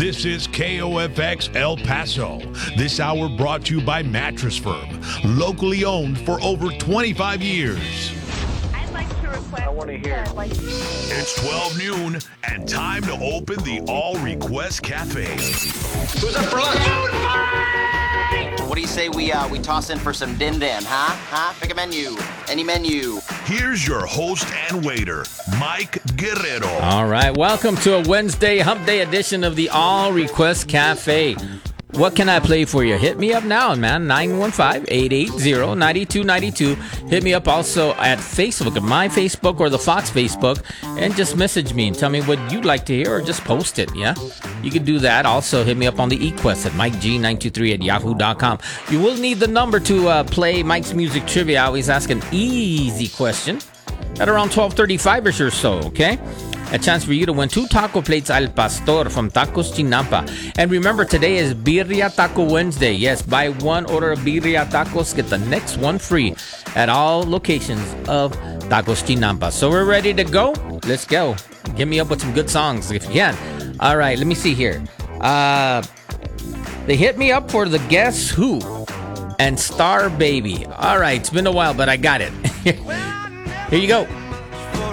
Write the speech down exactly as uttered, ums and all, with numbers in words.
This is K O F X El Paso. This hour brought to you by Mattress Firm, locally owned for over twenty-five years. I'd like to request. I want to hear. Like- it's twelve noon and time to open the All Request Cafe. Who's up for lunch? What do you say we uh, we toss in for some dim dim, huh? Huh? Pick a menu. Any menu. Here's your host and waiter, Mike Guerrero. All right, welcome to a Wednesday Hump Day edition of the All Request Cafe. What can I play for you? Hit me up now, man. nine one five, eight eight zero, nine two nine two. Hit me up also at Facebook, at my Facebook or the Fox Facebook, and just message me and tell me what you'd like to hear or just post it, yeah? You can do that. Also, hit me up on the eQuest at Mike G nine two three at yahoo dot com. You will need the number to uh, play Mike's Music Trivia. I always ask an easy question at around twelve thirty-five-ish or so, okay? A chance for you to win two taco plates al pastor from Tacos Chinampa. And remember, today is Birria Taco Wednesday. Yes, buy one order of Birria Tacos, get the next one free at all locations of Tacos Chinampa. So we're ready to go? Let's go. Get me up with some good songs if you can. All right, let me see here. Uh, they hit me up for the Guess Who and Star Baby. All right, it's been a while, but I got it. Here you go.